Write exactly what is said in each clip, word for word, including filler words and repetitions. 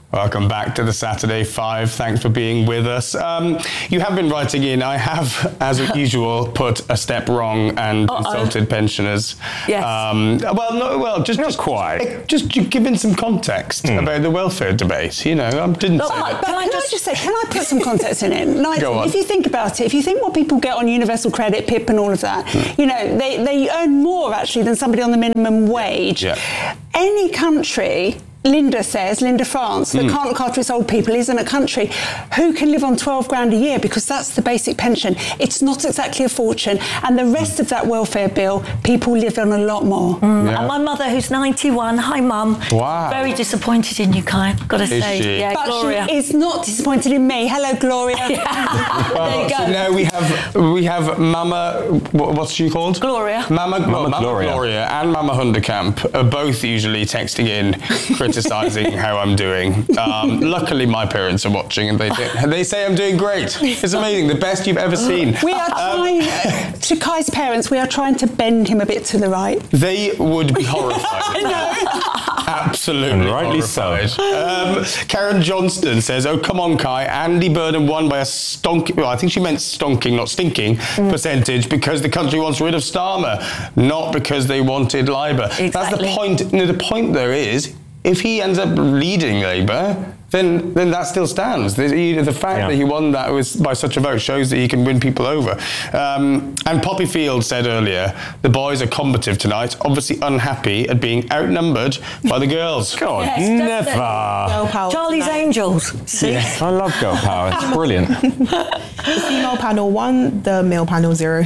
Welcome back to the Saturday Five. Thanks for being with us. Um, you have been writing in. I have, as usual, put a step wrong and Uh-oh. insulted pensioners. Yes. Um, well, no, well, just not just, quite. Just giving some context mm. about the welfare debate. You know, I didn't Look, say that. Can I just say? Can I put some context in it? Nigel, Go on. If you think about it, if you think what people get on universal credit, P I P, and all of that, mm. you know, they they earn more actually than somebody on the minimum wage. Yeah. Any country. Linda says, Linda France, that mm. can't look after its old people isn't a country who can live on twelve grand a year because that's the basic pension. It's not exactly a fortune. And the rest of that welfare bill, people live on a lot more. Mm. Yeah. And my mother, who's ninety-one, hi mum. Wow. Very disappointed in you, Kai, got to Is say. she? Yeah, but Gloria. she is not disappointed in me. Hello, Gloria. Yeah. Well, there you go. So now we have we have Mama, what's she called? Gloria. Mama, Mama, well, Mama Gloria. Gloria and Mama Hunderkamp are both usually texting in, criticising how I'm doing. Um, luckily, my parents are watching, and they they say I'm doing great. It's amazing, the best you've ever seen. We are trying, um, to Kai's parents, we are trying to bend him a bit to the right. They would be horrified. I know. Absolutely And rightly horrified. so. Um, Karen Johnston says, oh, come on, Kai. Andy Burnham won by a stonking, well, I think she meant stonking, not stinking, mm. percentage because the country wants rid of Starmer, not because they wanted Labour. Exactly. That's the point. No, the point there is, if he ends up leading Labour, then then that still stands. The, the fact yeah. that he won that was by such a vote shows that he can win people over. Um, and Poppy Field said earlier, the boys are combative tonight, obviously unhappy at being outnumbered by the girls. God, Yes, never. Girl power Charlie's tonight. Angels. See? Yeah. I love girl power. It's brilliant. The female panel one, the male panel zero.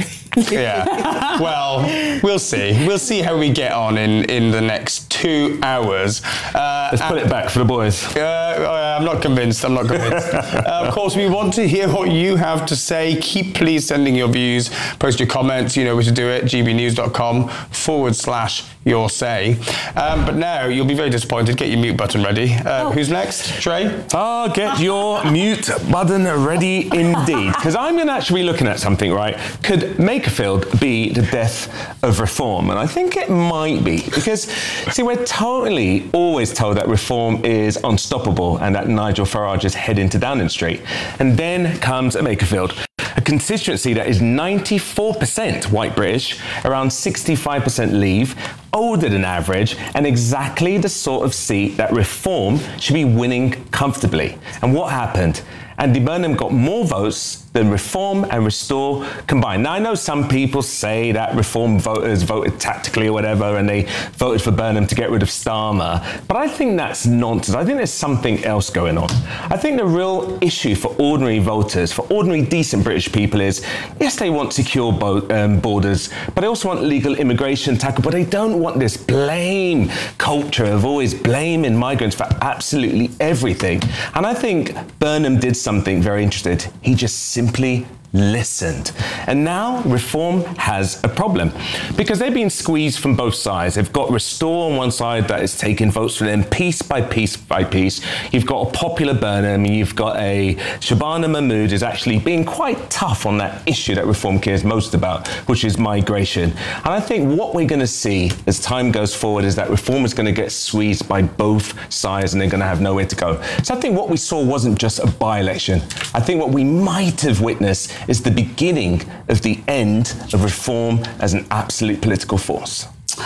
Yeah. Well, we'll see. We'll see how we get on in, in the next two hours. Uh, Let's put it back for the boys. Uh, I'm not convinced. I'm not convinced. uh, of course, we want to hear what you have to say. Keep please sending your views. Post your comments. You know where to do it. gbnews.com forward slash your say. Um, but now you'll be very disappointed. Get your mute button ready. Uh, oh. Who's next? Trey? Ah, get your mute button ready indeed. Because I'm going to actually be looking at something, right? Could Makerfield be the death of reform? And I think it might be. Because, see, we're totally always told that reform is unstoppable and that Nigel Farage is heading to Downing Street. And then comes a Makerfield, a constituency that is ninety-four percent white British, around sixty-five percent Leave, older than average, and exactly the sort of seat that Reform should be winning comfortably. And what happened? Andy Burnham got more votes than Reform and Restore combined. Now, I know some people say that Reform voters voted tactically or whatever, and they voted for Burnham to get rid of Starmer, but I think that's nonsense. I think there's something else going on. I think the real issue for ordinary voters, for ordinary decent British people is, yes, they want secure bo- um, borders, but they also want legal immigration tackled, but they don't want this blame culture of always blaming migrants for absolutely everything. And I think Burnham did something very interesting. He just simply listened. And now Reform has a problem because they've been squeezed from both sides. They've got Restore on one side that is taking votes from them piece by piece by piece. You've got a popular Burnham, and you've got a Shabana Mahmood is actually being quite tough on that issue that Reform cares most about, which is migration. And I think what we're going to see as time goes forward is that Reform is going to get squeezed by both sides and they're going to have nowhere to go. So I think what we saw wasn't just a by-election. I think what we might have witnessed is the beginning of the end of Reform as an absolute political force.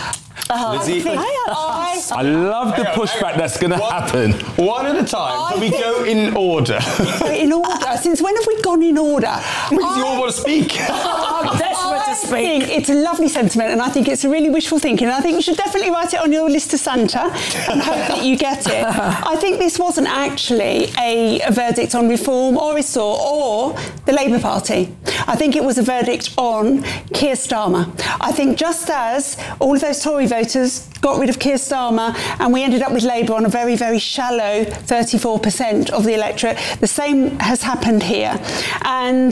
Oh, Lizzie, I, I, I love the pushback that's going to happen. One at a time, but we go in order. in order. Since when have we gone in order? Because you all want to speak. I'm desperate to I speak. think it's a lovely sentiment, and I think it's a really wishful thinking. And I think you should definitely write it on your list to Santa and hope that you get it. I think this wasn't actually a, a verdict on Reform or Restore or the Labour Party. I think it was a verdict on Keir Starmer. I think just as all of those Tory voters got rid of Keir Starmer and we ended up with Labour on a very, very shallow thirty-four percent of the electorate, the same has happened here. And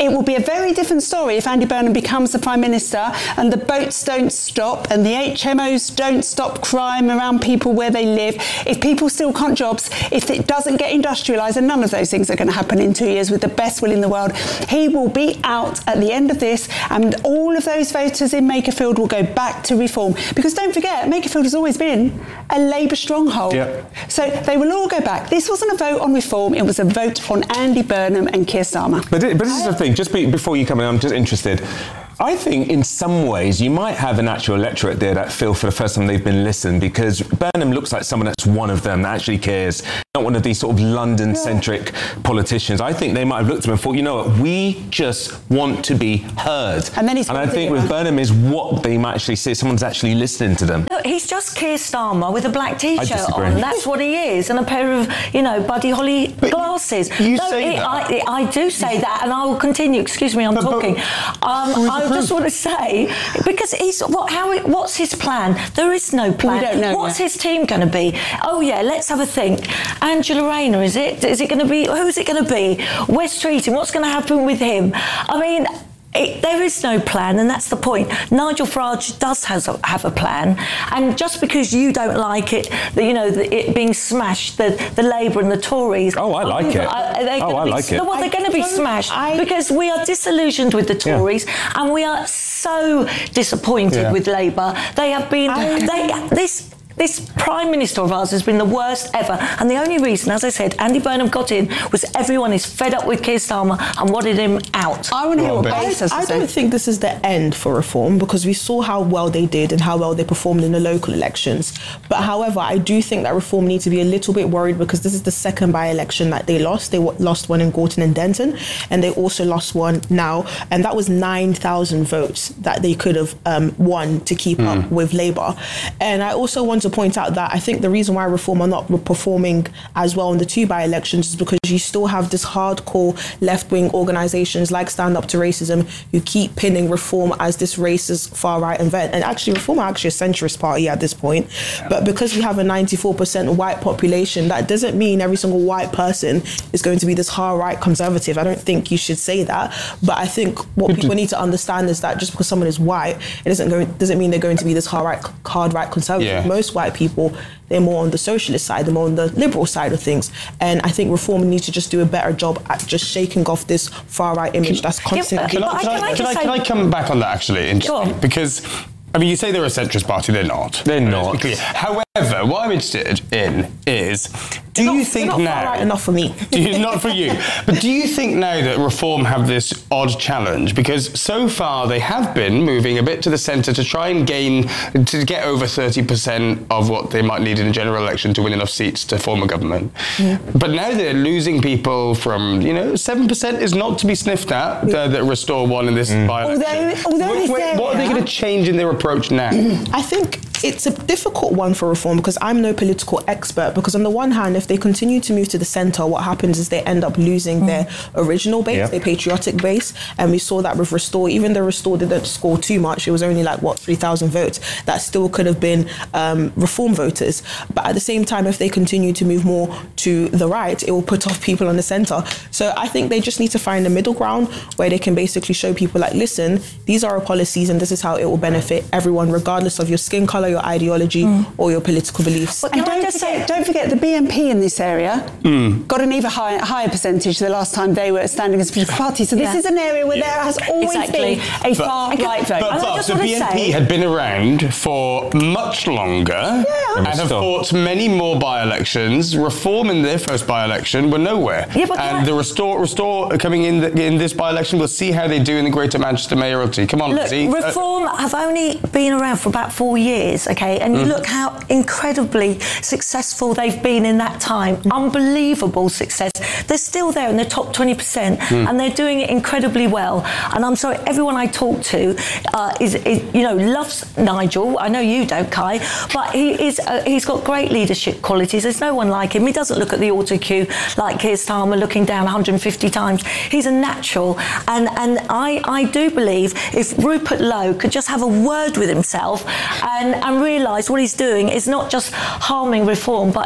it will be a very different story if Andy Burnham becomes the Prime Minister and the boats don't stop and the H M Os don't stop crime around people where they live, if people still can't jobs, if it doesn't get industrialised, and none of those things are going to happen in two years with the best will in the world. He will be out at the end of this, and all of those voters in Makerfield will go back to reform. Because don't forget, Makerfield has always been a Labour stronghold. Yep. So they will all go back. This wasn't a vote on reform, it was a vote on Andy Burnham and Keir Starmer. But, it, but this is the thing, just be, before you come in, I'm just interested. I think in some ways you might have an actual electorate there that feel for the first time they've been listened, because Burnham looks like someone that's one of them, that actually cares, not one of these sort of London-centric yeah. politicians. I think they might have looked at him and thought, you know what, we just want to be heard. And then he's and I think with Burnham is what they might actually see, someone's actually listening to them. Look, he's just Keir Starmer with a black T-shirt disagree. on. That's what he is, and a pair of, you know, Buddy Holly but glasses. You no, say it, that. I, I do say that, and I will continue. Excuse me, I'm but, talking. But, um, I just want to say, because he's what? How? What's his plan? There is no plan. We don't know What's yet. his team going to be? Oh yeah, let's have a think. Angela Rayner, is it? Is it going to be? Who's it going to be? Wes Streeting. What's going to happen with him? I mean. It, there is no plan, and that's the point. Nigel Farage does has a, have a plan, and just because you don't like it, the, you know, the, it being smashed, the, the Labour and the Tories. Oh, I like it. Are, are they oh, I be, like it. No, well, they're going to be smashed I, because we are disillusioned with the Tories, yeah. and we are so disappointed yeah. with Labour. They have been. I, they this. This Prime Minister of ours has been the worst ever. And the only reason, as I said, Andy Burnham got in was everyone is fed up with Keir Starmer and wanted him out. I want to hear what Well, Bates has to I say. don't think this is the end for reform, because we saw how well they did and how well they performed in the local elections. But however, I do think that reform needs to be a little bit worried, because this is the second by-election that they lost. They w- lost one in Gorton and Denton, and they also lost one now. And that was nine thousand votes that they could have um, won to keep mm. up with Labour. And I also want to point out that I think the reason why reform are not performing as well in the two by-elections is because you still have this hardcore left-wing organisations like Stand Up to Racism who keep pinning reform as this racist far-right event. And actually, reform are actually a centrist party at this point. But because we have a ninety-four percent white population, that doesn't mean every single white person is going to be this hard-right conservative. I don't think you should say that. But I think what people need to understand is that just because someone is white, it doesn't go, doesn't mean they're going to be this hard-right, hard-right conservative. Yeah. Most white people, they're more on the socialist side, they're more on the liberal side of things. And I think reform needs to just do a better job at just shaking off this far-right image that's constantly... Can I, can, I, can, I, can I come back on that, actually? In- Sure. Because, I mean, you say they're a centrist party, they're not. They're not. Clear. However, what I'm interested in is, do They're you not, think they're not now... far-right enough for me. do you, not for you. But do you think now that reform have this odd challenge? Because so far they have been moving a bit to the centre to try and gain, to get over thirty percent of what they might need in a general election to win enough seats to form a government. Yeah. But now they're losing people from, you know, seven percent is not to be sniffed at, yeah. uh, that Restore won in this mm. by-election. Although, although wait, wait, what are they going to change in their approach now? I think it's a difficult one for reform, because I'm no political expert, because on the one hand, if they continue to move to the centre, what happens is they end up losing mm. their original base, yeah. their patriotic base, and we saw that with Restore. Even though Restore didn't score too much, it was only like, what, three thousand votes, that still could have been um, reform voters. But at the same time, if they continue to move more to the right, it will put off people on the centre. So I think they just need to find a middle ground where they can basically show people like, listen, these are our policies and this is how it will benefit everyone, regardless of your skin colour, your ideology mm. or your political beliefs. Well, and don't forget, don't forget the B N P in this area mm. got an even higher, higher percentage the last time they were standing as a political party. So this yeah. is an area where yeah. there has always exactly. been a far-right vote. But, but the B N P say, had been around for much longer yeah. and have fought many more by-elections. Reform in their first by-election were nowhere. Yeah, but and I, the Restore Restore coming in the, in this by-election, we'll see how they do in the Greater Manchester mayoralty. Come on, look, Lizzie. Reform uh, have only been around for about four years, okay? And you mm. look how incredibly successful they've been in that time. Mm. Unbelievable success. They're still there in the top twenty percent mm. and they're doing it incredibly well. And I'm sorry, everyone I talk to uh, is, is, you know, loves Nigel. I know you don't, Kai, but he is, uh, he's got great leadership qualities. There's no one like him. He doesn't look at the auto cue like Keir Starmer looking down one hundred fifty times. He's a natural. And, and I, I do believe if Rupert Lowe could just have a word with himself and, and realise what he's doing is not just harming reform, but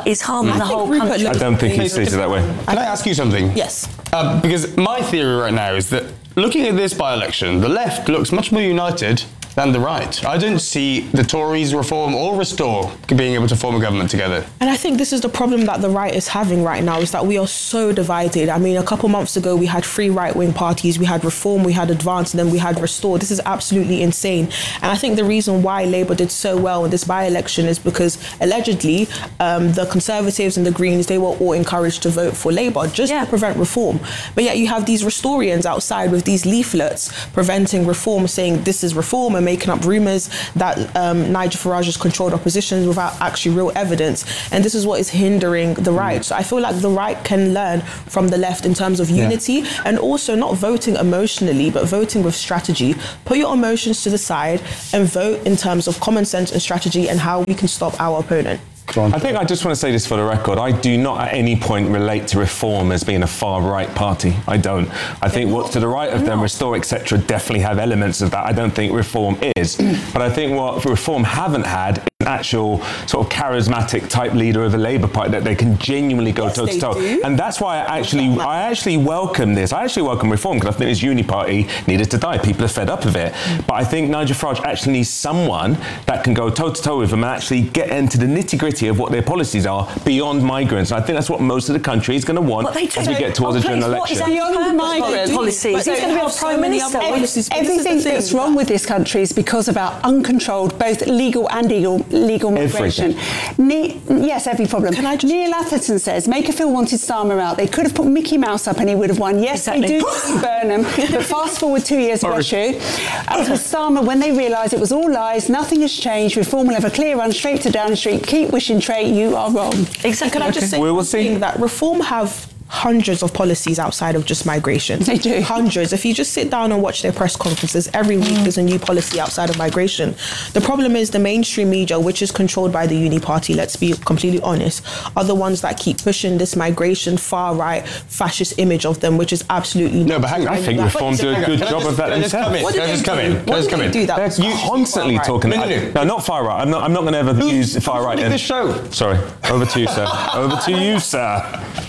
is harming I the think whole Rupert country. I don't think he sees it that way. Can I ask you something? Yes. Uh, because my theory right now is that looking at this by-election, the left looks much more united than the right. I don't see the Tories reform or restore being able to form a government together. And I think this is the problem that the right is having right now, is that we are so divided. I mean, a couple months ago, we had three right-wing parties. We had Reform, we had Advance, and then we had Restore. This is absolutely insane. And I think the reason why Labour did so well in this by-election is because, allegedly, um, the Conservatives and the Greens, they were all encouraged to vote for Labour just Yeah. to prevent reform. But yet you have these Restorians outside with these leaflets preventing reform, saying this is reform, and making up rumours that um, Nigel Farage has controlled opposition without actually real evidence. And this is what is hindering the right. So I feel like the right can learn from the left in terms of unity, and also not voting emotionally, but voting with strategy. Put your emotions to the side and vote in terms of common sense and strategy and how we can stop our opponent. I think I just want to say this for the record. I do not at any point relate to Reform as being a far-right party. I don't. I think what's to the right of them, Restore, et cetera, definitely have elements of that. I don't think Reform is. But I think what Reform haven't had is an actual sort of charismatic type leader of the Labour Party that they can genuinely go Yes, toe to they toe. do. And that's why I actually, I actually welcome this. I actually welcome Reform, because I think this uni party needed to die. People are fed up of it. But I think Nigel Farage actually needs someone that can go toe to toe with them and actually get into the nitty gritty of what their policies are beyond migrants. And I think that's what most of the country is going to want What they do. as we get towards Oh, a general please, what is election. Beyond migrants policies. But He's they going to be have our so Prime many Minister. other Every- policies. But this is the Everything thing. that's wrong with this country is because of our uncontrolled, both legal and illegal, legal migration. Ne- yes, every problem. Can I just- Neil Atherton says Makerfield wanted Starmer out. They could have put Mickey Mouse up and he would have won. Yes, Exactly. they do Burnham. But fast forward two years of issue. As with Starmer, when they realised it was all lies, nothing has changed. Reform will have a clear run straight to Downing Street. Keep wishing, Trey, you are wrong. Exactly. Can I just say We will one see. thing, that Reform have hundreds of policies outside of just migration. They do. Hundreds. If you just sit down and watch their press conferences, every week there's a new policy outside of migration. The problem is the mainstream media, which is controlled by the uni party, let's be completely honest, are the ones that keep pushing this migration far-right fascist image of them, which is absolutely No, but hang on. I think Reform do a good Can I job just- of that can I just come themselves. in? What Can I did just they come do? in? Can I What just did come they in? do that? They're was constantly far-right? talking. No, no, no. no, not far right. I'm not. I'm not going to ever Who- use far right. Make and- this show. Sorry. Over to you, sir. Over to you, sir.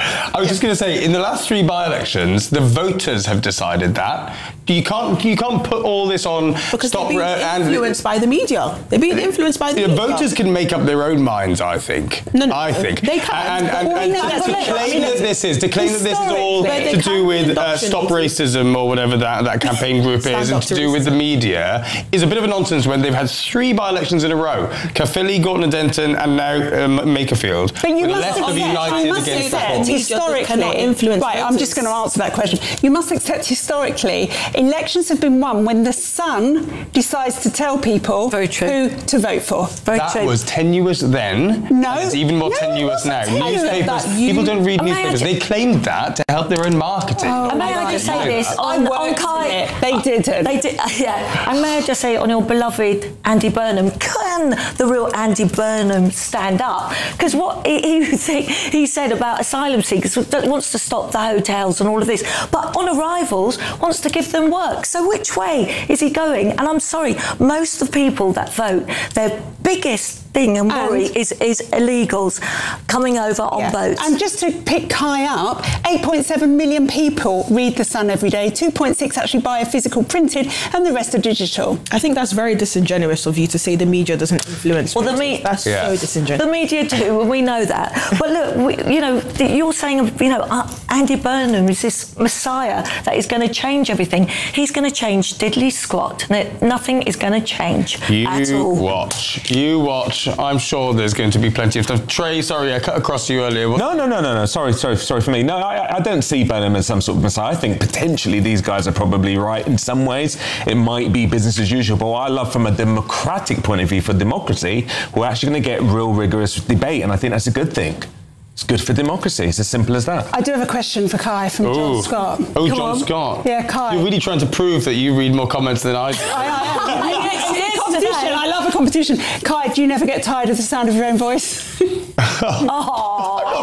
I was just going to say, in the last three by-elections, the voters have decided that. You can't, you can't put all this on Because stop they're being uh, and influenced by the media. They're being influenced by the the media. voters can make up their own minds, I think. No, no, I think. they can. And, and, But and we know to, that- to but claim I mean, that this is, to claim that this is all historically, to they do can with uh, indoctrinate Stop people. Racism or whatever that, that campaign group Stand is, up and to to do with the racism. media, is a bit of a nonsense when they've had three by-elections in a row. Caerphilly, Gorton Denton, and now um, Makerfield. But you With must left of accept- united you must against the accept whole. Media historically, cannot influence right, I'm just voters. going to answer that question. You must accept historically, elections have been won when the Sun decides to tell people Very true. who to vote for. Very That true. was tenuous then. No. And it's even more No, it tenuous now. wasn't tenuous. Newspapers, That you- people don't read May I newspapers. ju- They claimed that to help their own marketing. Oh, And may I my just God. say this I on, on worked Kai? in it. They didn't. They did, yeah. And may I just say on your beloved Andy Burnham, can the real Andy Burnham stand up? Because what he, he, he said about asylum seekers that wants to stop the hotels and all of this, but on arrivals wants to give them work. So which way is he going? And I'm sorry, most of the people that vote, their biggest thing and worry And- is, is illegals coming over on Yeah. boats. And just to pick Kai up, eight point seven million people read The Sun every day, two point six actually buy a physical printed, and the rest are digital. I think that's very disingenuous of you to say the media doesn't influence. Well, the voters. me- That's Yeah. so disingenuous. The media do, and we know that. But look, we, you know, th- you're saying, you know, uh, Andy Burnham is this messiah that is going to change everything. He's going to change diddly squat. No- Nothing is going to change at You all. watch. You watch. I'm sure there's going to be plenty of stuff. Trey, sorry, I cut across you earlier. What- No, no, no, no, no. Sorry, sorry, sorry for me. No, I, I don't see Burnham as some sort of messiah. I think potentially these guys are probably right in some ways. It might be business as usual, but what I love from a democratic point of view for democracy, we're actually going to get real rigorous debate, and I think that's a good thing. It's good for democracy. It's as simple as that. I do have a question for Kai from John Oh. Scott. Oh, Come John on. Scott. Yeah, Kai. You're really trying to prove that you read more comments than I do. I, I am. Yes, It's a yes, competition. today. I love a competition. Kai, do you never get tired of the sound of your own voice? Oh,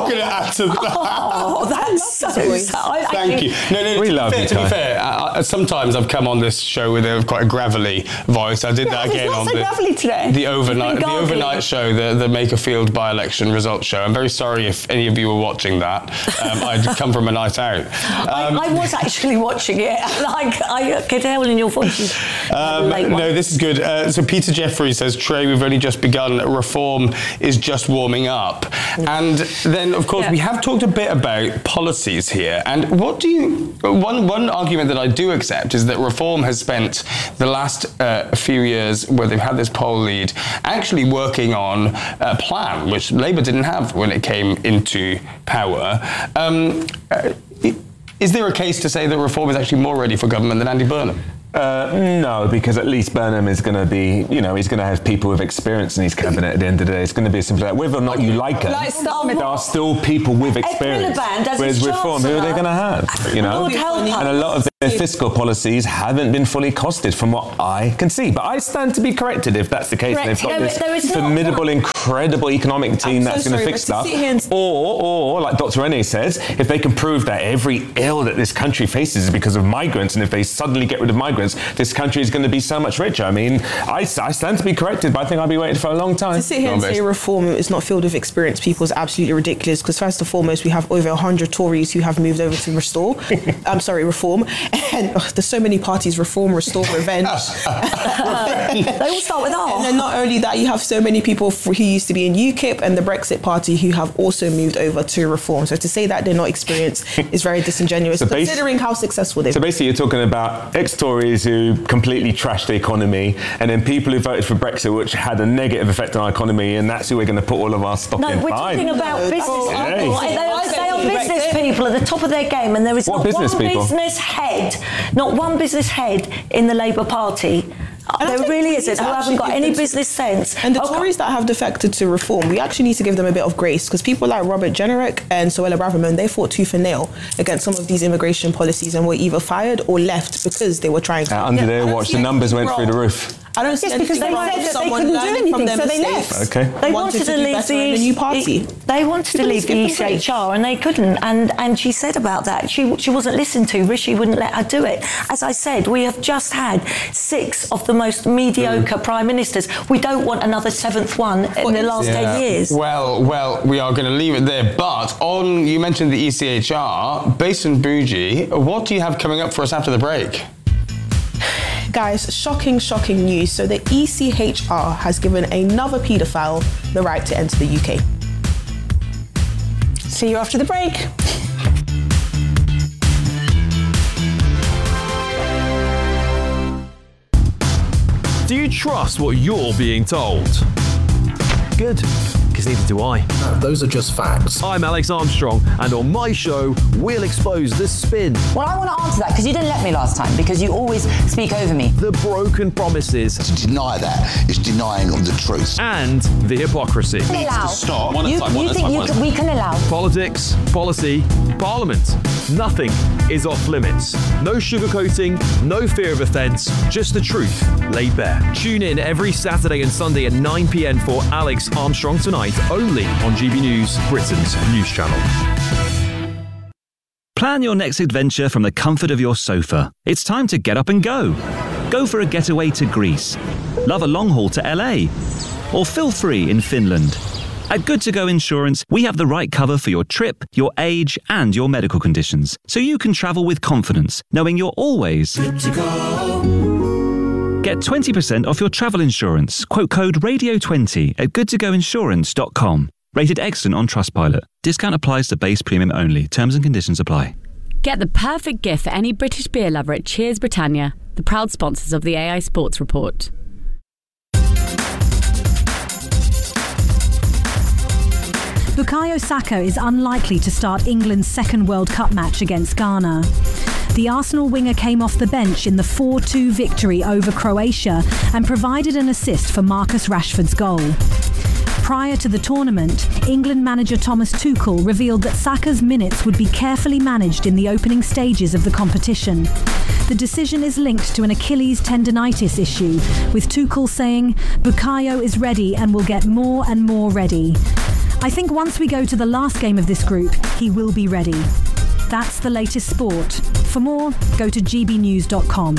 not going to add to that. Oh, that's so sad. I- Thank actually- you. No, no, We to be love fair, you, To be Kai. fair, uh, sometimes I've come on this show with a quite a gravelly voice. I did that it's again not on so the, gravelly today. the overnight You've the been gargling. overnight show, the, the Makerfield by-election results show. I'm very sorry if any of you were watching that. Um, I'd come from a night out. Um, I, I was actually watching it. Like I could tell in your voice. Um, no, this is good. Uh, so Peter Jeffrey says, Trey, we've only just begun. Reform is just warming up. And then, of course, Yeah. we have talked a bit about policies here. And what do you... One, one argument that I do accept is that Reform has spent the last uh, few years where they've had this poll lead actually working on a plan, which Labour didn't have when it came into power. Um, uh, is there a case to say that Reform is actually more ready for government than Andy Burnham? Uh, no, because at least Burnham is going to be, you know, he's going to have people with experience in his cabinet at the end of the day. It's going to be as simple as that. Whether or not you like them, Like Starmer. there are still people with Ed experience. Miliband as Whereas his Reform, who are they going to have? You know? Lord help us. And a lot of their fiscal policies haven't been fully costed from what I can see. But I stand to be corrected if that's the case. Correct. They've got There- this there is not formidable, one- incredible economic team I'm that's so going to sorry, fix but to stuff. sit here and- Or, or, like Doctor Rene says, if they can prove that every ill that this country faces is because of migrants, and if they suddenly get rid of migrants, this country is going to be so much richer. I mean, I, I stand to be corrected, but I think I'll be waiting for a long time. To sit here and Go on, say Bess. Reform is not filled with experienced people is absolutely ridiculous, because first and foremost, we have over one hundred Tories who have moved over to Restore. I'm sorry, Reform. And oh, there's so many parties, Reform, Restore, Revenge. They all start with R. And then not only that, you have so many people f- who used to be in UKIP and the Brexit Party who have also moved over to Reform. So to say that they're not experienced is very disingenuous, So basi- considering how successful they've So been. basically, you're talking about ex-Tories who completely trashed the economy, and then people who voted for Brexit, which had a negative effect on our economy, and that's who we're going to put all of our stock No, in. we're Fine. talking about business Hey. people. They are, I they are voted for business Brexit. people at the top of their game, and there is What not business one people? business head, not one business head in the Labour Party. Uh, And I There think really we isn't. need to Who haven't got actually any give them- business sense. And the Okay. Tories that have defected to Reform, we actually need to give them a bit of grace, because people like Robert Jenrick and Suella Braverman, they fought tooth and nail against some of these immigration policies and were either fired or left because they were trying to. Uh, under Yeah, their I don't watch, see the anything numbers went wrong. through the roof. I don't see Yes, because anything they wrong said with that they someone couldn't do learning from anything, their so they mistakes. left. Okay. They wanted wanted to to do leave better the in a new party. They wanted to People leave just the give E them C grace. H R and they couldn't. And and she said about that. She she wasn't listened to. Rishi wouldn't let her do it. As I said, we have just had six of the most mediocre prime ministers. We don't want another seventh one in the last ten years. Well, well, we are going to leave it there. But on, you mentioned the E C H R, Basin Bougie, what do you have coming up for us after the break? Guys, shocking, shocking news. So the E C H R has given another paedophile the right to enter the U K. See you after the break. Do you trust what you're being told? Good, because neither do I. Those are just facts. I'm Alex Armstrong, and on my show, we'll expose the spin, Well, I want to answer that because you didn't let me last time because you always speak over me. the broken promises, To deny that is denying of the truth. and the hypocrisy. Allow. Stop. One at a You, time, one you at a think time, you one at a can, time. we can allow? Politics, policy, parliament. Nothing is off limits. No sugarcoating, no fear of offence, just the truth laid bare. Tune in every Saturday and Sunday at nine p.m. for Alex Armstrong Tonight, only on G B News, Britain's news channel. Plan your next adventure from the comfort of your sofa. It's time to get up and go. Go for a getaway to Greece. Love a long haul to L A. Or feel free in Finland. At Good To Go Insurance, we have the right cover for your trip, your age, and your medical conditions, so you can travel with confidence, knowing you're always good to go. Get twenty percent off your travel insurance. Quote code radio twenty at good to go insurance dot com. Rated excellent on Trustpilot. Discount applies to base premium only. Terms and conditions apply. Get the perfect gift for any British beer lover at Cheers Britannia, the proud sponsors of the A I Sports Report. Bukayo Saka is unlikely to start England's second World Cup match against Ghana. The Arsenal winger came off the bench in the four two victory over Croatia and provided an assist for Marcus Rashford's goal. Prior to the tournament, England manager Thomas Tuchel revealed that Saka's minutes would be carefully managed in the opening stages of the competition. The decision is linked to an Achilles tendonitis issue, with Tuchel saying, "Bukayo is ready and will get more and more ready." I think once we go to the last game of this group, he will be ready. That's the latest sport. For more, go to g b news dot com.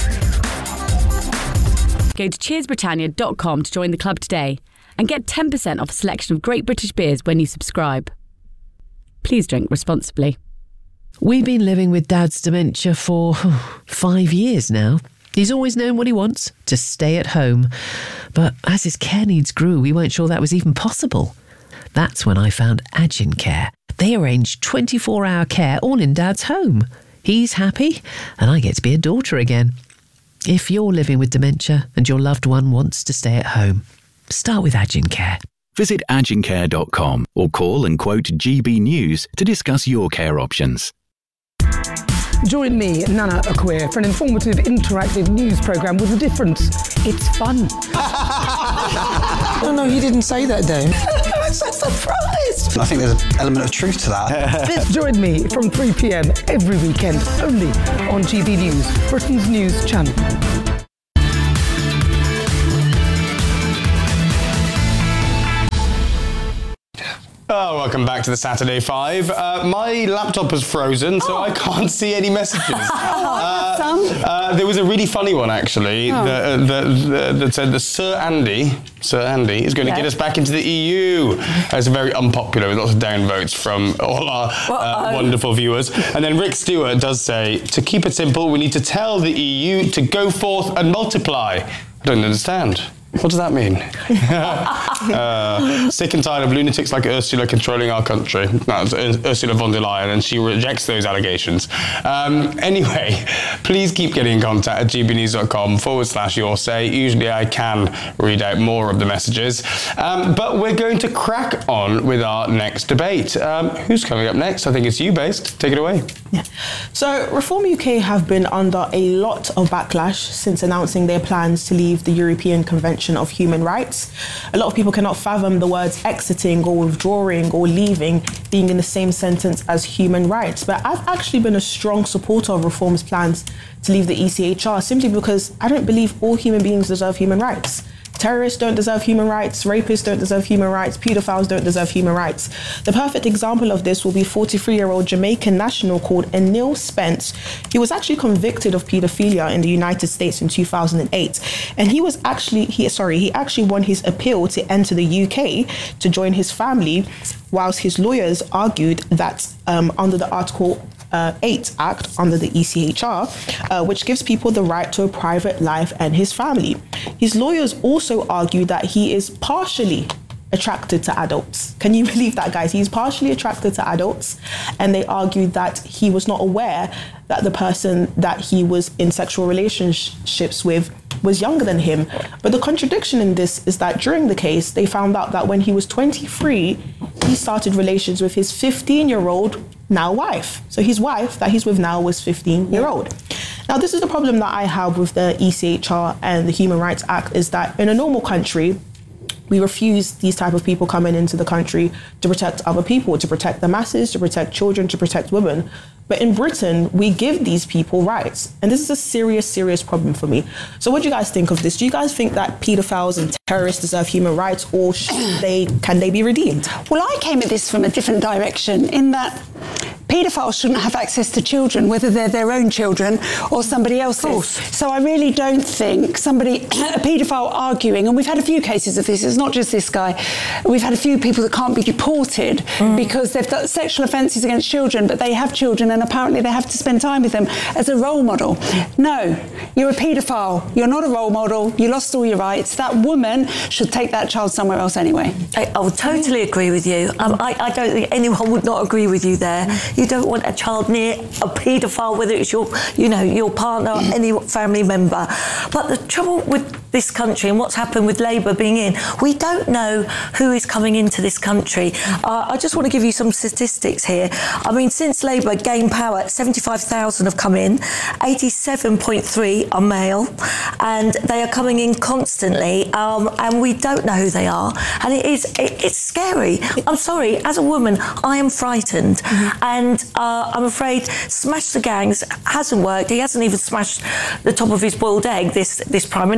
Go to cheers britannia dot com to join the club today and get ten percent off a selection of great British beers when you subscribe. Please drink responsibly. We've been living with Dad's dementia for five years now. He's always known what he wants, to stay at home. But as his care needs grew, we weren't sure that was even possible. That's when I found Agin Care. They arrange twenty-four hour care all in Dad's home. He's happy, and I get to be a daughter again. If you're living with dementia and your loved one wants to stay at home, start with Agin Care. Visit agin care dot com or call and quote G B News to discuss your care options. Join me, Nana Akwe, for an informative, interactive news programme with a difference. It's fun. No, no, you didn't say that, Dave. I'm so surprised. I think there's an element of truth to that. Join me from three p m every weekend, only on G B News, Britain's news channel. Oh, welcome back to the Saturday Five. Uh, my laptop is frozen, so oh. I can't see any messages. uh, uh, there was a really funny one, actually, oh. that, that, that said that Sir Andy, Sir Andy, is going to yeah. get us back into the E U. It's very unpopular with lots of downvotes from all our uh, wonderful viewers. And then Rick Stewart does say, to keep it simple, we need to tell the E U to go forth and multiply. I don't understand. What does that mean? uh, sick and tired of lunatics like Ursula controlling our country. That's Ursula von der Leyen, and she rejects those allegations. Um, anyway, please keep getting in contact at g b news dot com forward slash your say. Usually I can read out more of the messages. Um, but we're going to crack on with our next debate. Um, who's coming up next? I think it's you, Based. Take it away. Yeah. So Reform U K have been under a lot of backlash since announcing their plans to leave the European Convention of Human Rights. A lot of people cannot fathom the words exiting or withdrawing or leaving being in the same sentence as human rights. But I've actually been a strong supporter of Reform's plans to leave the E C H R simply because I don't believe all human beings deserve human rights. Terrorists don't deserve human rights, rapists don't deserve human rights, paedophiles don't deserve human rights. The perfect example of this will be forty-three-year-old Jamaican national called Anil Spence. He was actually convicted of paedophilia in the United States in two thousand eight. And he was actually, he sorry, he actually won his appeal to enter the U K to join his family, whilst his lawyers argued that um, under the Article Uh, eight Act under the E C H R, uh, which gives people the right to a private life and his family. His lawyers also argue that he is partially attracted to adults. Can you believe that, guys? He's partially attracted to adults, and they argued that he was not aware that the person that he was in sexual relationships with was younger than him. But the contradiction in this is that during the case, they found out that when he was twenty-three, he started relations with his fifteen-year-old now wife. So his wife that he's with now was fifteen-year-old. Now, this is the problem that I have with the E C H R and the Human Rights Act, is that in a normal country, we refuse these type of people coming into the country to protect other people, to protect the masses, to protect children, to protect women. But in Britain, we give these people rights. And this is a serious, serious problem for me. So what do you guys think of this? Do you guys think that paedophiles and terrorists deserve human rights, or should they, can they be redeemed? Well, I came at this from a different direction, in that paedophiles shouldn't have access to children, whether they're their own children or somebody else's. So I really don't think somebody, a paedophile arguing, and we've had a few cases of this, it's not just this guy, we've had a few people that can't be deported mm. because they've done sexual offences against children, but they have children and apparently they have to spend time with them as a role model. No, you're a paedophile, you're not a role model, you lost all your rights. That woman should take that child somewhere else anyway. I, I would totally agree with you. Um, I, I don't think anyone would not agree with you there. You don't want a child near a paedophile, whether it's your, you know, your partner or any family member. But the trouble with this country and what's happened with Labour being in, we don't know who is coming into this country. Uh, I just want to give you some statistics here. I mean, since Labour gained power, seventy-five thousand have come in, eighty-seven point three are male, and they are coming in constantly, um, and we don't know who they are, and it is it, it's scary. I'm sorry, as a woman, I am frightened, mm-hmm. and uh, I'm afraid Smash the Gangs hasn't worked. He hasn't even smashed the top of his boiled egg, this this Prime Minister of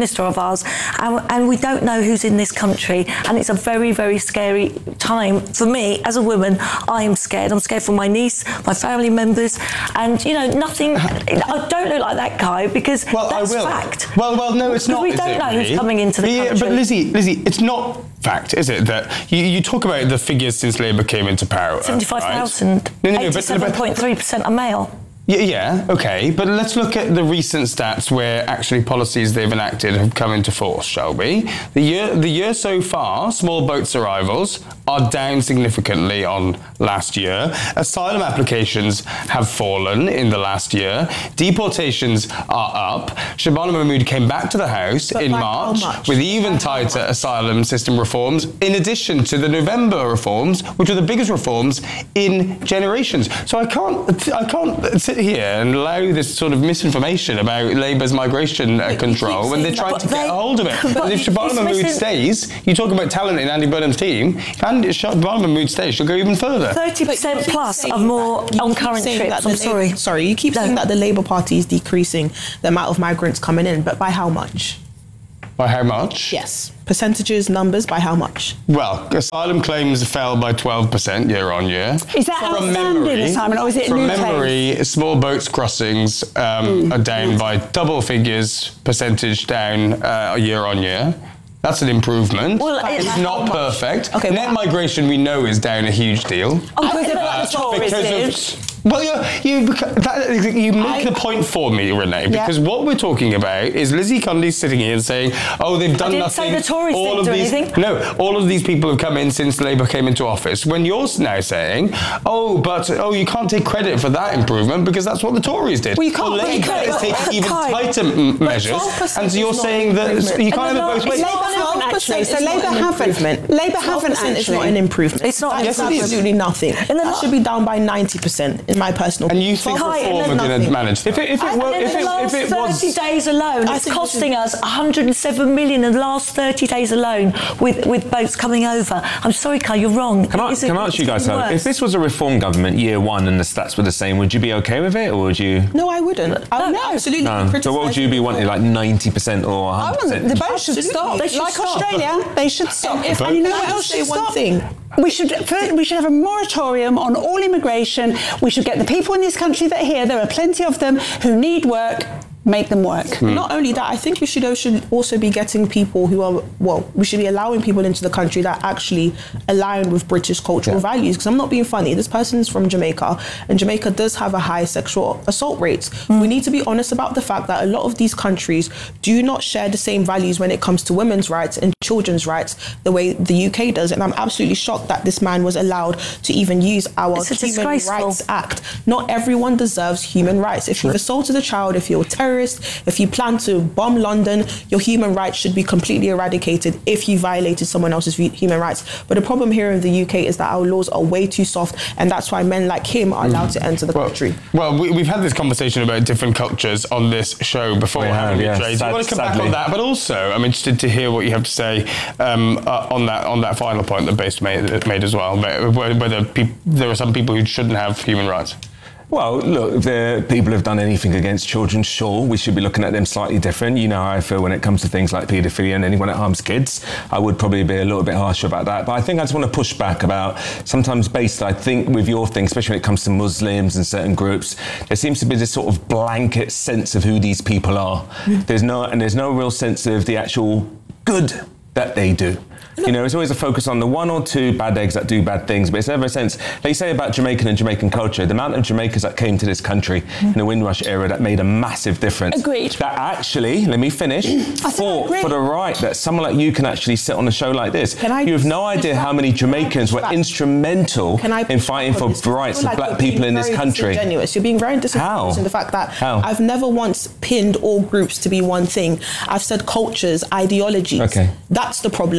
ours, and, and we don't know who's in this country, and it's a very, very scary time for me as a woman. I am scared. I'm scared for my niece, my family members, and you know, nothing. I don't look like that guy because well, that's I will. fact. Well, well, no, it's because not. We is don't it, know really? who's coming into the yeah, country. But Lizzie, Lizzie, it's not fact, is it, that you, you talk about the figures since Labour came into power? Seventy-five thousand. Right? No, no, no, Eighty-seven point three percent are male. Yeah, yeah, okay, but let's look at the recent stats where actually policies they've enacted have come into force, shall we? The year, the year so far, small boats arrivals are down significantly on last year. Asylum applications have fallen in the last year. Deportations are up. Shabana Mahmood came back to the House But in by March how much? with even tighter asylum system reforms, in addition to the November reforms, which are the biggest reforms in generations. So I can't, I can't sit here and allow this sort of misinformation about Labour's migration uh, control when they're trying to get a hold of it. But if Shabana Mahmood stays, you talk about talent in Andy Burnham's team, and if Shabana Mahmood stays, she'll go even further. thirty percent plus are more on current trips. I'm sorry. Labour, sorry, you keep saying that the Labour Party is decreasing the amount of migrants coming in, but by how much? By how much? Yes. Percentages, numbers, by how much? Well, asylum claims fell by twelve percent year on year. Is that from outstanding memory, assignment, or is it From new memory, claims? small boats crossings um, are down by double figures percentage down uh, year on year. That's an improvement. Well, it's it's not perfect. Okay, Net migration, we know, is down a huge deal. Oh, because of Uh, the Tories because did. of- well, you you, that, you make I- the point for me, Renee, Yeah. because what we're talking about is Lizzie Cundy sitting here and saying, "Oh, they've done didn't nothing." say the Tories all didn't of do these, anything. No, all of these people have come in since Labour came into office. When you're now saying, "Oh, but oh, you can't take credit for that improvement because that's what the Tories did." Well, you can't Labour take credit, is but- taking even Kai, tighter m- measures, twelve percent and so you're is not saying that improvement. you can't And have it the both law- ways. it's Labour haven't actually. So is not Labour an haven't. improvement. Labour haven't twelve percent is not actually. an improvement. It's not- That Yes, is it is. absolutely nothing. And the that law- should be down by ninety percent, in my personal And you think Kai, and reform then are going to nothing. manage that? If it, if it, And were, in if the it, last if it thirty was... days alone, I it's think costing this us one hundred seven million in the last thirty days alone with, with boats coming over. I'm sorry, Kai, you're wrong. Can I, It's- can I it's ask you guys getting something? worse. If this was a reform government year one and the stats were the same, would you be okay with it, or would you? No, I wouldn't. I would No. absolutely No. criticise So what would you be it. wanting, like ninety percent or one I hundred want percent? the boat should Absolutely. stop. They should like stop. Australia, they should stop. If- and you know Can I what just else say should one stop? thing? We should first, we should have a moratorium on all immigration. We should get the people in this country that are here. There are plenty of them who need work. Make them work. Not only that, I think we should also, should also be getting people who are, well, we should be allowing people into the country that actually align with British cultural Yeah. values. Because I'm not being funny, this person is from Jamaica, and Jamaica does have a high sexual assault rates. We need to be honest about the fact that a lot of these countries do not share the same values when it comes to women's rights and children's rights the way the U K does. And I'm absolutely shocked that this man was allowed to even use our It's a Human disgraceful. Rights Act. Not everyone deserves human rights. If you've assaulted a child, if you're a terrorist, if you plan to bomb London, your human rights should be completely eradicated if you violated someone else's hu- human rights. But the problem here in the U K is that our laws are way too soft, and that's why men like him are allowed to enter the Well, country. well we, we've had this conversation about different cultures on this show before, We have, haven't we, yeah. Jay? Do Sad- you want to come back sadly. on that? But also, I'm interested to hear what you have to say um, uh, on that on that final point that Base made, made as well, about whether peop- there are some people who shouldn't have human rights. Well, look, if the people have done anything against children, sure, we should be looking at them slightly different. You know how I feel when it comes to things like paedophilia and anyone that harms kids. I would probably be a little bit harsher about that. But I think I just want to push back about sometimes based, I think, with your thing, especially when it comes to Muslims and certain groups, there seems to be this sort of blanket sense of who these people are. There's no, and there's no real sense of the actual good that they do. You know, it's always a focus on the one or two bad eggs that do bad things, but it's never a sense, they say about Jamaican and Jamaican culture, the amount of Jamaicans that came to this country in the Windrush era that made a massive difference. Agreed. That actually, let me finish, fought agree. for the right that someone like you can actually sit on a show like this. Can I You have no push idea back? how many Jamaicans were back? instrumental Can I in fighting for Because the I rights feel of like black you're people being in this very country. disingenuous. You're being very disingenuous How? in the fact that How? I've never once pinned all groups to be one thing. I've said cultures, ideologies. Okay. That's the problem. Not Was it that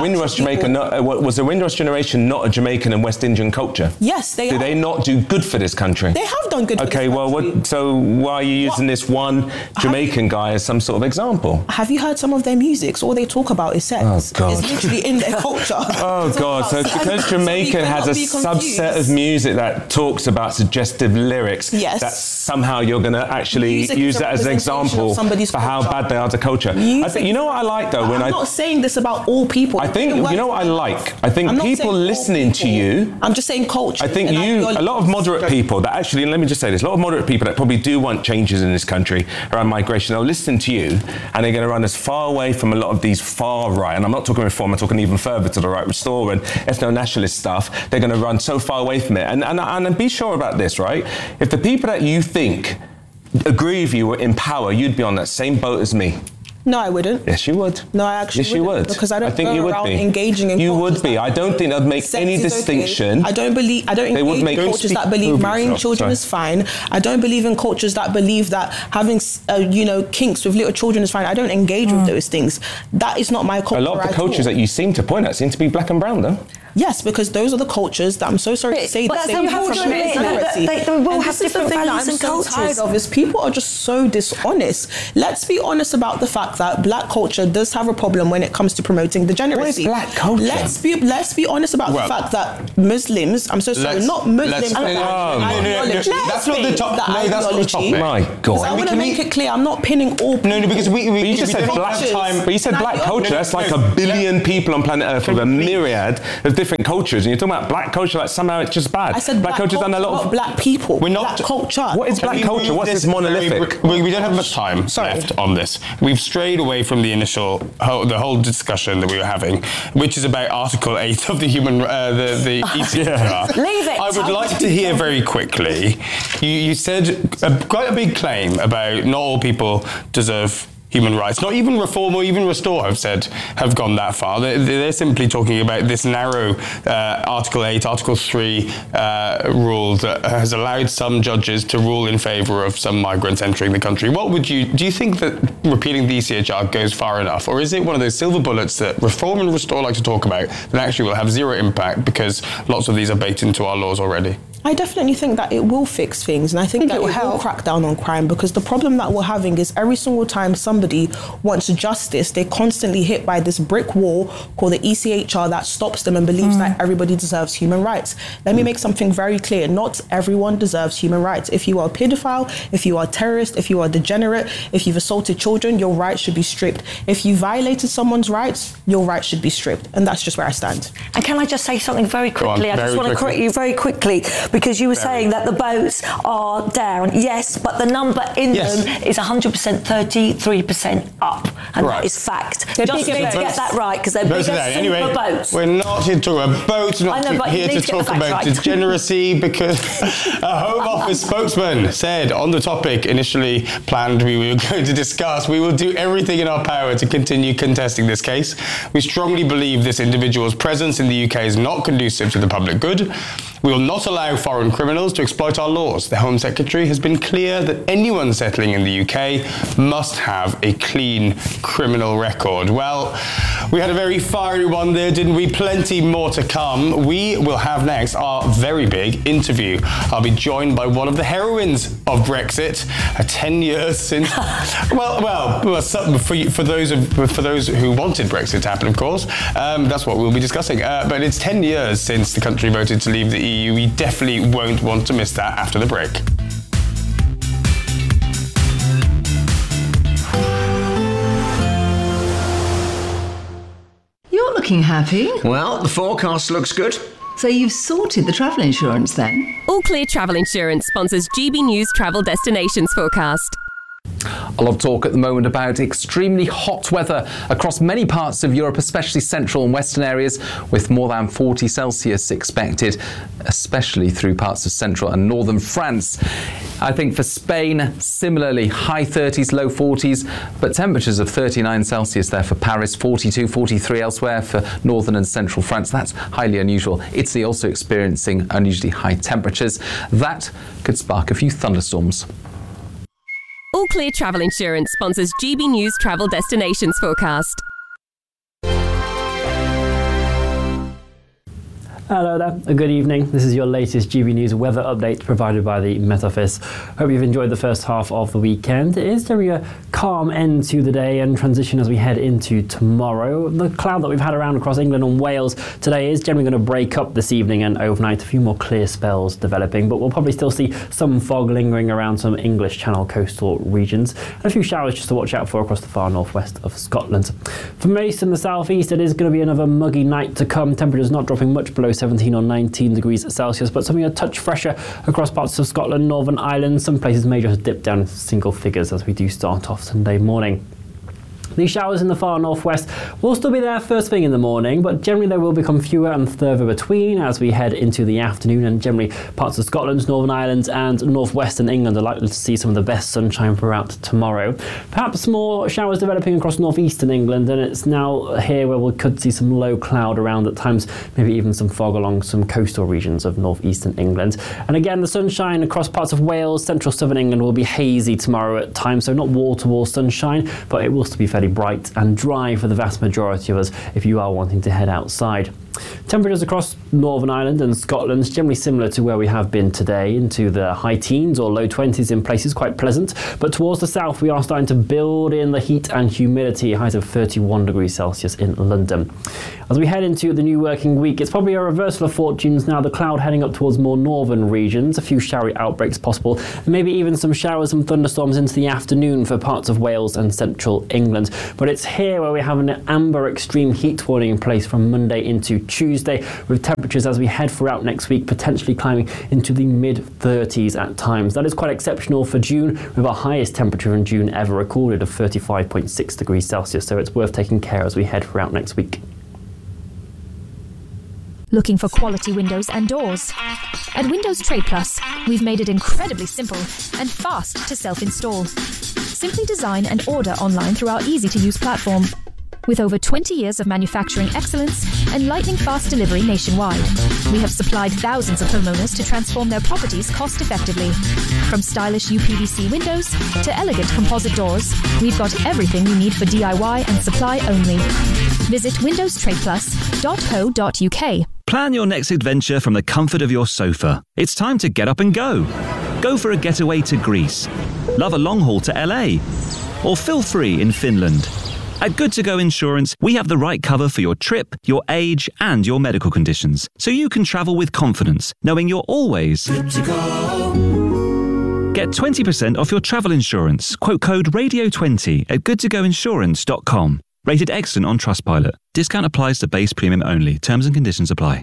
Windrush Jamaica not, uh, was the Windrush generation not a Jamaican and West Indian culture? Yes, they Did are. they not do good for this country? They have done good for Okay, this well, country. what, so why are you using What? this one Jamaican guy as some sort of example? Have you heard some of their music? So all they talk about is sex. Oh, God. It's literally in their culture. Oh, God. So So because we Jamaican has cannot a be subset of confused. music that talks about suggestive lyrics, Yes. that somehow you're going to actually Music use is a that as an representation of example somebody's for how culture. bad they are as a culture. I Music- think, you know what I like, though? when I'm I not saying this about all people. I think, The you know word- what I like? I think I'm not people saying all listening to people. you... I'm just saying culture. I think and you, a ideology. lot of moderate people that actually, let me just say this, a lot of moderate people that probably do want changes in this country around migration, they'll listen to you and they're going to run as far away from a lot of these far right, and I'm not talking reform, I'm talking even further to the right, Restore and ethno-nationalist stuff, they're going to run so far away from it. And, and, and be sure about this, right? If the people that you think agree with you were in power, you'd be on that same boat as me. No, I wouldn't. Yes, you would. No, I actually Yes, you wouldn't, would. because I don't I think go you would around be. engaging in You cultures would be. that I don't think that'd make sex any is okay. distinction. I don't believe. I don't They would engage make- in Don't cultures speak that believe over marrying yourself, children sorry. is fine. I don't believe in cultures that believe that having, uh, you know, kinks with little children is fine. I don't engage with those things. That is not my culture. A lot of the at cultures all. that you seem to point at seem to be black and brown, though. Yes, because those are the cultures that I'm so sorry to say but that that's they how have culture from is, minority. that they- they will And have this is the different thing that values I'm and so cultures. tired of is people are just so dishonest. Let's be honest about the fact that black culture does have a problem when it comes to promoting degeneracy. What is black culture? Let's be let's be honest about Well, the fact that Muslims, I'm so sorry, let's- not Muslims, let's- but no, no, no, no, no, no, ideology. that's not the top- The no, that's not the ideology. topic. My God. Because I We want to can- make it clear, I'm not pinning all people. No, no, because we, we, But you just we said don't black have time. But you said black culture. That's like a billion people on planet Earth with a myriad of different cultures. And you're talking about black culture like somehow it's just bad. I said black, culture's culture, done a lot not of... black people. We're not- black culture. What is Can black we culture? move What's this very monolithic? br- We, we don't have much time left on this. We've strayed away from the initial, whole, the whole discussion that we were having, which is about Article eight of the human, uh, the, the E C H R. Leave it. I would like to hear very quickly, you, you said a, quite a big claim about not all people deserve human rights. Not even Reform or even Restore have said, have gone that far. They're, they're simply talking about this narrow uh, Article eight, Article three uh, rule that has allowed some judges to rule in favour of some migrants entering the country. What would you, do you think that repealing the E C H R goes far enough? Or is it one of those silver bullets that Reform and Restore like to talk about that actually will have zero impact because lots of these are baked into our laws already? I definitely think that it will fix things, and I think, think that it it will will help. crack down on crime, because the problem that we're having is every single time somebody wants justice, they're constantly hit by this brick wall called the E C H R that stops them and believes that everybody deserves human rights. Let me make something very clear. Not everyone deserves human rights. If you are a paedophile, if you are a terrorist, if you are a degenerate, if you've assaulted children, your rights should be stripped. If you violated someone's rights, your rights should be stripped. And that's just where I stand. And can I just say something very Go on, quickly? I very just want to quickly. correct you very quickly, because you were Very. saying that the boats are down. Yes, but the number in Yes. them is one hundred percent, thirty-three percent up. And Right. that is fact. They're just bigger need to boats. get that right, because they're Boats bigger are down. super Anyway, boats. we're not here to talk about boats, not I know, but you here need to to get talk the facts about right. degeneracy, because a Home Office spokesman said on the topic initially planned we were going to discuss, we will do everything in our power to continue contesting this case. We strongly believe this individual's presence in the U K is not conducive to the public good. We will not allow foreign criminals to exploit our laws. The Home Secretary has been clear that anyone settling in the U K must have a clean criminal record. Well, we had a very fiery one there, didn't we? Plenty more to come. We will have next our very big interview. I'll be joined by one of the heroines of Brexit. Uh, ten years since. well, well, well some, for you- for those of, for those who wanted Brexit to happen, of course. Um, that's what we'll be discussing. Uh, but it's ten years since the country voted to leave the E U. We definitely won't want to miss that after the break. You're looking happy. Well, the forecast looks good. So you've sorted the travel insurance then? All Clear Travel Insurance sponsors G B News Travel Destinations Forecast. A lot of talk at the moment about extremely hot weather across many parts of Europe, especially central and western areas, with more than forty Celsius expected, especially through parts of central and northern France. I think for Spain, similarly, high thirties, low forties, but temperatures of thirty-nine Celsius there for Paris, forty-two, forty-three elsewhere for northern and central France. That's highly unusual. Italy also experiencing unusually high temperatures. That could spark a few thunderstorms. All Clear Travel Insurance sponsors G B News Travel Destinations Forecast. Hello there, a good evening. This is your latest G B News weather update provided by the Met Office. Hope you've enjoyed the first half of the weekend. It is generally a calm end to the day and transition as we head into tomorrow. The cloud that we've had around across England and Wales today is generally going to break up this evening and overnight. A few more clear spells developing, but we'll probably still see some fog lingering around some English Channel coastal regions. And a few showers just to watch out for across the far northwest of Scotland. For most in the southeast, it is going to be another muggy night to come. Temperatures not dropping much below seventeen or nineteen degrees Celsius, but something a touch fresher across parts of Scotland, Northern Ireland. Some places may just dip down into single figures as we do start off Sunday morning. These showers in the far northwest will still be there first thing in the morning, but generally they will become fewer and further between as we head into the afternoon, and generally parts of Scotland, Northern Ireland and northwestern England are likely to see some of the best sunshine throughout tomorrow. Perhaps more showers developing across northeastern England, and it's now here where we could see some low cloud around at times, maybe even some fog along some coastal regions of northeastern England. And again, the sunshine across parts of Wales, central southern England will be hazy tomorrow at times, so not wall-to-wall sunshine, but it will still be fairly bright and dry for the vast majority of us if you are wanting to head outside. Temperatures across Northern Ireland and Scotland generally similar to where we have been today, into the high teens or low twenties in places, quite pleasant. But towards the south we are starting to build in the heat and humidity, highs of thirty-one degrees Celsius in London. As we head into the new working week, it's probably a reversal of fortunes now, the cloud heading up towards more northern regions, a few showery outbreaks possible, and maybe even some showers and thunderstorms into the afternoon for parts of Wales and central England. But it's here where we have an amber extreme heat warning in place from Monday into Tuesday, with temperatures as we head throughout next week potentially climbing into the mid thirties at times. That is quite exceptional for June, with our highest temperature in June ever recorded of thirty-five point six degrees Celsius, so it's worth taking care as we head throughout next week. Looking for quality windows and doors? At Windows Trade Plus, we've made it incredibly simple and fast to self-install. Simply design and order online through our easy-to-use platform. With over twenty years of manufacturing excellence and lightning-fast delivery nationwide, we have supplied thousands of homeowners to transform their properties cost-effectively. From stylish U P V C windows to elegant composite doors, we've got everything you need for D I Y and supply only. Visit windows trade plus dot co dot U K. Plan your next adventure from the comfort of your sofa. It's time to get up and go. Go for a getaway to Greece. Love a long haul to L A. Or feel free in Finland. At Good To Go Insurance, we have the right cover for your trip, your age, and your medical conditions, so you can travel with confidence, knowing you're always good to go. Get twenty percent off your travel insurance. Quote code radio twenty at good to go insurance dot com. Rated excellent on Trustpilot. Discount applies to base premium only. Terms and conditions apply.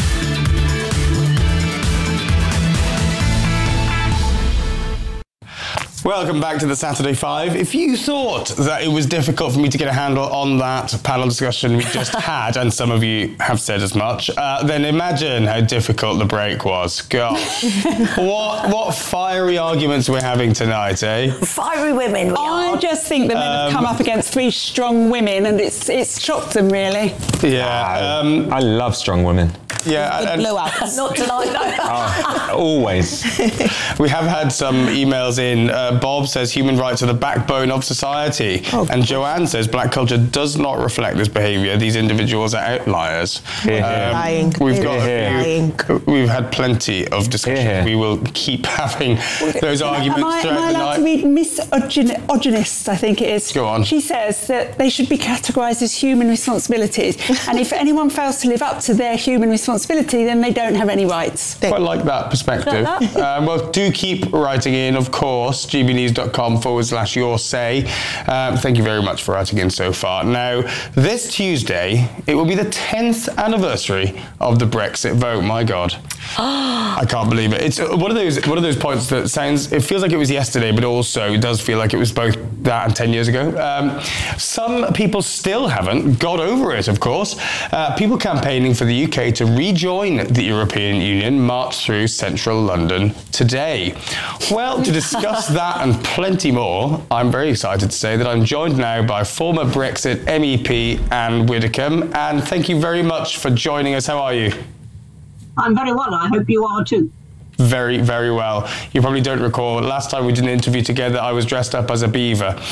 Welcome back to the Saturday Five. If you thought that it was difficult for me to get a handle on that panel discussion we just had, and some of you have said as much, uh, then imagine how difficult the break was. Gosh. what what fiery arguments we're having tonight, eh? Fiery women, we I are. just think the men have Um, come up against three strong women, and it's it's shocked them, really. Yeah. Um, I love strong women. Yeah. Good and- blowouts. Not tonight, though. Oh, always. We have had some emails in. Uh, Bob says human rights are the backbone of society. Oh, and Joanne says black culture does not reflect this behaviour. These individuals are outliers. Hear, hear. Lying. We've got Hear, a few, we've had plenty of discussion. Hear, hear. We will keep having those arguments Am I, am throughout I the allowed night. to read misogynist, I think it is? Go on. She says that they should be categorised as human responsibilities, and if anyone fails to live up to their human responsibility, then they don't have any rights. Quite like that perspective. um, well, do keep writing in, of course, g b news dot com forward slash your say. Um, thank you very much for writing in so far. Now, this Tuesday, it will be the tenth anniversary of the Brexit vote. My God. I can't believe it. It's one of those one of those points that sounds, it feels like it was yesterday, but also it does feel like it was both that and ten years ago. Um, some people still haven't got over it, of course. Uh, people campaigning for the U K to rejoin the European Union marched through central London today. Well, to discuss that and plenty more, I'm very excited to say that I'm joined now by former Brexit M E P Anne Widdecombe. And thank you very much for joining us. How are you? I'm very well. I hope you are too. very, very well. You probably don't recall, last time we did an interview together, I was dressed up as a beaver. Um,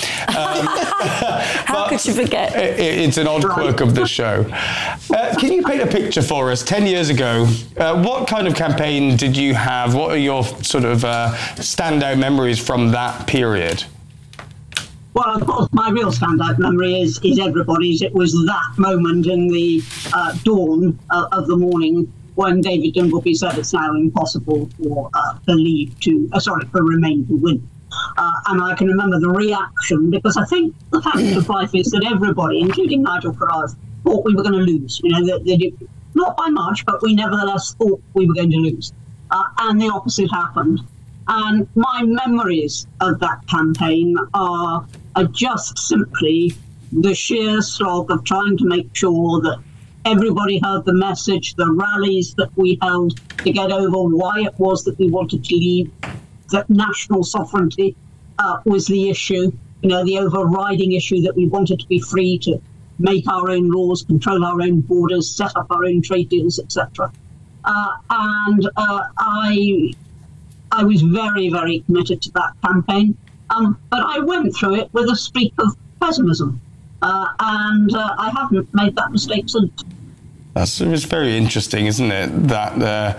How could you forget? It, it's an odd quirk of the show. Uh, can you paint a picture for us? Ten years ago, uh, what kind of campaign did you have? What are your sort of uh, standout memories from that period? Well, of course, my real standout memory is, is everybody's. It was that moment in the uh, dawn uh, of the morning when David Dimbleby said it's now impossible for uh, the Leave to, uh, sorry, for Remain to win. Uh, and I can remember the reaction, because I think the fact of life is that everybody, including Nigel Farage, thought we were going to lose. You know, that, that not by much, but we nevertheless thought we were going to lose. Uh, and the opposite happened. And my memories of that campaign are, are just simply the sheer slog of trying to make sure that everybody heard the message, the rallies that we held to get over why it was that we wanted to leave, that national sovereignty uh, was the issue, you know, the overriding issue that we wanted to be free to make our own laws, control our own borders, set up our own trade deals, et cetera. Uh, and uh, I, I was very, very committed to that campaign, um, but I went through it with a streak of pessimism, uh, and uh, I haven't made that mistake since. That's it's very interesting, isn't it? That uh,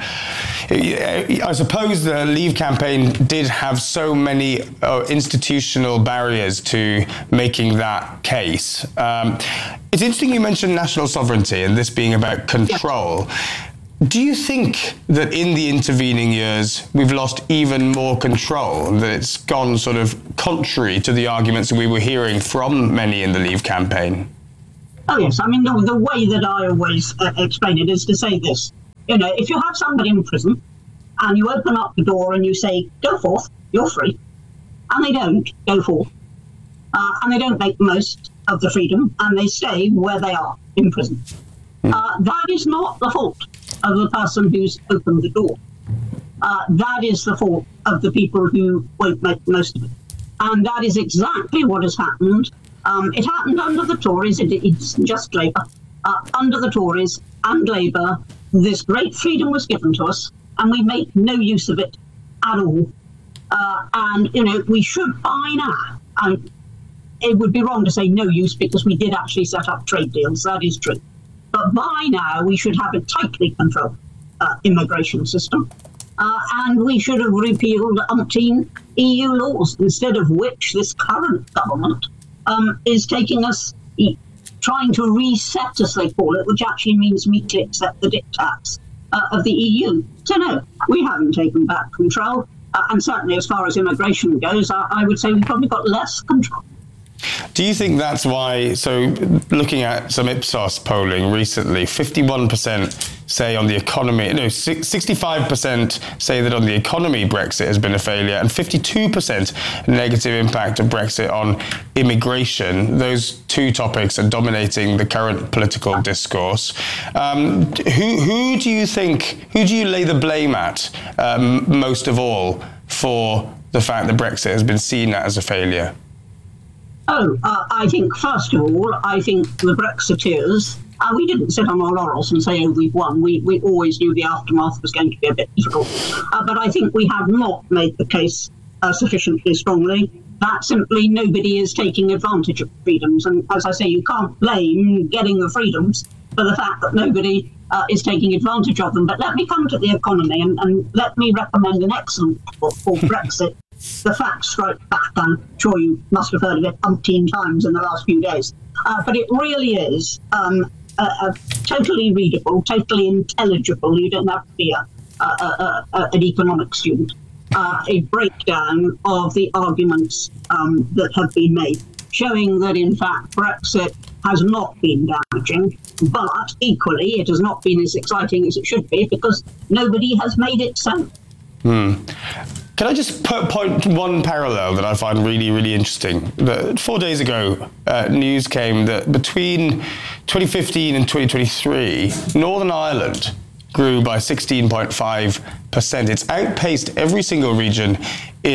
I suppose the Leave campaign did have so many uh, institutional barriers to making that case. Um, it's interesting you mentioned national sovereignty and this being about control. Do you think that in the intervening years we've lost even more control, that it's gone sort of contrary to the arguments that we were hearing from many in the Leave campaign? Oh, yes. I mean, the, the way that I always uh, explain it is to say this. You know, if you have somebody in prison and you open up the door and you say, go forth, you're free, and they don't go forth, uh, and they don't make the most of the freedom, and they stay where they are in prison, mm. uh, that is not the fault of the person who's opened the door. Uh, that is the fault of the people who won't make the most of it. And that is exactly what has happened. Um, it happened under the Tories, it, it's just Labour. Uh, under the Tories and Labour, this great freedom was given to us, and we make no use of it at all. Uh, and, you know, we should by now, and it would be wrong to say no use because we did actually set up trade deals, that is true. But by now, we should have a tightly controlled uh, immigration system. Uh, and we should have repealed umpteen E U laws, instead of which this current government Um, is taking us, trying to reset, as they call it, which actually means meekly accept the diktats uh, of the E U. So no, we haven't taken back control, uh, and certainly as far as immigration goes, I, I would say we've probably got less control. Do you think that's why, so looking at some Ipsos polling recently, fifty-one percent say on the economy, no, sixty-five percent say that on the economy Brexit has been a failure, and fifty-two percent negative impact of Brexit on immigration. Those two topics are dominating the current political discourse. Um, who, who do you think, who do you lay the blame at um, most of all for the fact that Brexit has been seen as a failure? Oh, uh, I think, first of all, I think the Brexiteers, uh, we didn't sit on our laurels and say, oh, we've won. We, we always knew the aftermath was going to be a bit difficult. Uh, but I think we have not made the case uh, sufficiently strongly that simply nobody is taking advantage of freedoms. And as I say, you can't blame getting the freedoms for the fact that nobody uh, is taking advantage of them. But let me come to the economy and, and let me recommend an excellent book called Brexit. The Facts Strike Back. I'm sure you must have heard of it umpteen times in the last few days. Uh, but it really is um, a, a totally readable, totally intelligible, you don't have to be a, a, a, a, an economic student, uh, a breakdown of the arguments um, that have been made, showing that, in fact, Brexit has not been damaging, but equally it has not been as exciting as it should be because nobody has made it so. Hmm. Can I just put, point one parallel that I find really, really interesting? That four days ago, uh, news came that between twenty fifteen and twenty twenty-three, Northern Ireland grew by sixteen point five percent. It's outpaced every single region in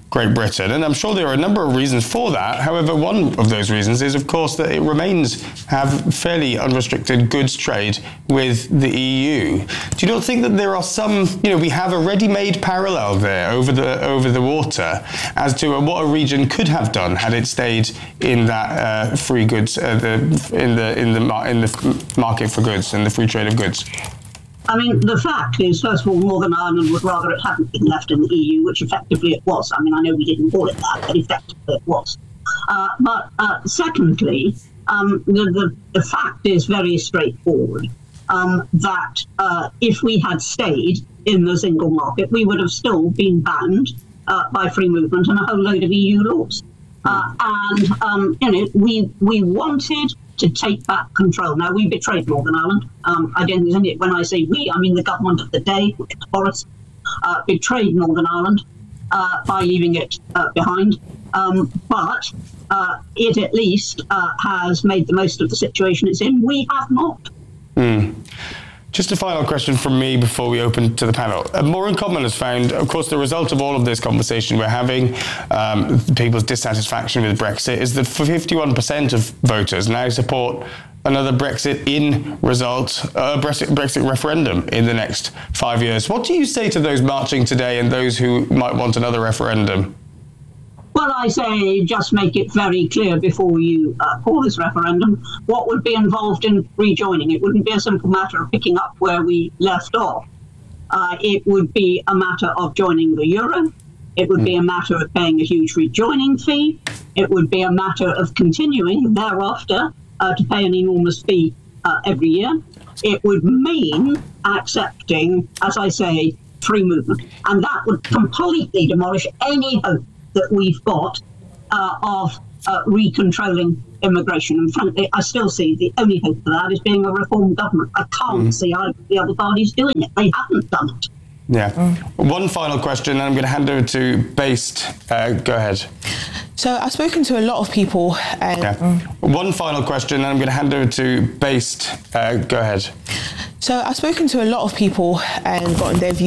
Great Britain, and I'm sure there are a number of reasons for that. However, one of those reasons is, of course, that it remains have fairly unrestricted goods trade with the E U. Do you not think that there are some, you know, we have a ready-made parallel there over the over the water as to what a region could have done had it stayed in that uh, free goods, uh, the in the in the mar- in the market for goods and the free trade of goods? I mean, the fact is, first of all, Northern Ireland would rather it hadn't been left in the E U, which effectively it was. I mean, I know we didn't call it that, but effectively it was. Uh, but uh, secondly, um, the, the, the fact is very straightforward, um, that uh, if we had stayed in the single market, we would have still been banned uh, by free movement and a whole load of E U laws. Uh, and, um, you know, we we wanted to take back control. Now, we betrayed Northern Ireland. Um, I don't think it, when I say we, I mean the government of the day, which was Boris, uh, betrayed Northern Ireland uh, by leaving it uh, behind. Um, but uh, it at least uh, has made the most of the situation it's in. We have not. Mm. Just a final question from me before we open to the panel. Uh, More in Common has found, of course, the result of all of this conversation we're having, um, people's dissatisfaction with Brexit, is that fifty-one percent of voters now support another Brexit-in result, uh, Brexit, Brexit referendum in the next five years. What do you say to those marching today and those who might want another referendum? Well, I say just make it very clear before you uh, call this referendum what would be involved in rejoining. It wouldn't be a simple matter of picking up where we left off. Uh, it would be a matter of joining the euro. It would mm. be a matter of paying a huge rejoining fee. It would be a matter of continuing thereafter uh, to pay an enormous fee uh, every year. It would mean accepting, as I say, free movement. And that would completely demolish any hope that we've got uh, of uh, recontrolling immigration. And frankly, I still see the only hope for that is being a reform government. I can't mm. see either of the other parties doing it. They haven't done it. Yeah. Mm. One final question, and I'm going to hand over to Based. Uh, go ahead. So I've spoken to a lot of people. And yeah. mm. One final question, and I'm going to hand over to Based. Uh, go ahead. So I've spoken to a lot of people and gotten their views